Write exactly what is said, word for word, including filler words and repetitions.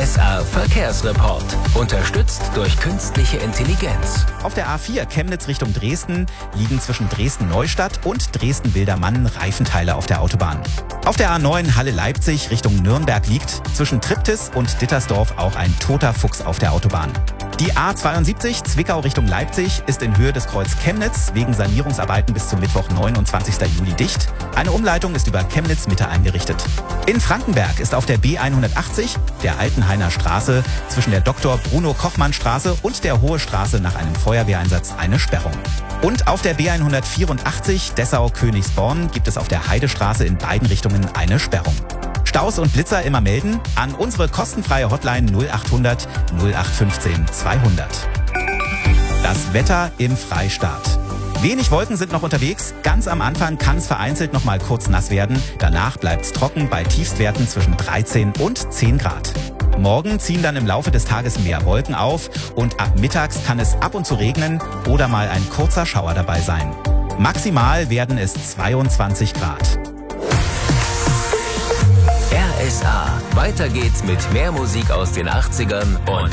S R Verkehrsreport. Unterstützt durch künstliche Intelligenz. Auf der A vier Chemnitz Richtung Dresden liegen zwischen Dresden-Neustadt und Dresden-Wildermann Reifenteile auf der Autobahn. Auf der A neun Halle-Leipzig Richtung Nürnberg liegt zwischen Triptis und Dittersdorf auch ein toter Fuchs auf der Autobahn. Die A zweiundsiebzig Zwickau Richtung Leipzig ist in Höhe des Kreuz Chemnitz wegen Sanierungsarbeiten bis zum Mittwoch, neunundzwanzigsten Juli dicht. Eine Umleitung ist über Chemnitz Mitte eingerichtet. In Frankenberg ist auf der B hundertachtzig, der Altenhainer Straße, zwischen der Doktor Bruno Kochmann Straße und der Hohe Straße nach einem Feuerwehreinsatz eine Sperrung. Und auf der B hundertvierundachtzig Dessau-Königsborn gibt es auf der Heidestraße in beiden Richtungen eine Sperrung. Staus und Blitzer immer melden an unsere kostenfreie Hotline null achthundert null acht fünfzehn zweihundert. Das Wetter im Freistaat. Wenig Wolken sind noch unterwegs. Ganz am Anfang kann es vereinzelt noch mal kurz nass werden. Danach bleibt es trocken bei Tiefstwerten zwischen dreizehn und zehn Grad. Morgen ziehen dann im Laufe des Tages mehr Wolken auf und ab mittags kann es ab und zu regnen oder mal ein kurzer Schauer dabei sein. Maximal werden es zweiundzwanzig Grad. R S A. Weiter geht's mit mehr Musik aus den achtzigern und